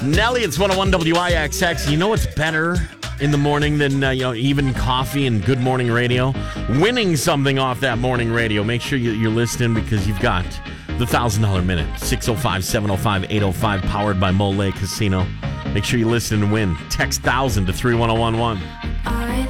Nelly, it's 101 WIXX. You know what's better in the morning than even coffee and good morning radio? Winning something off that morning radio. Make sure you're listening because you've got the $1,000 minute. 605-705-805, powered by Mole Casino. Make sure you listen and win. Text 1000 to 31011.